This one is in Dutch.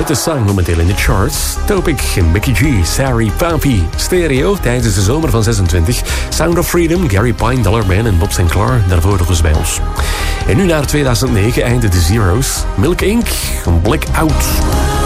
Vette song momenteel in de charts. Topic, Mickey G, Sari, Papi, Stereo tijdens de zomer van 26. Sound of Freedom, Gary Pine, Dollar Man en Bob Sinclair. Daarvoor nog eens bij ons. En nu naar 2009, einde de Zeros. Milk Inc., Blackout.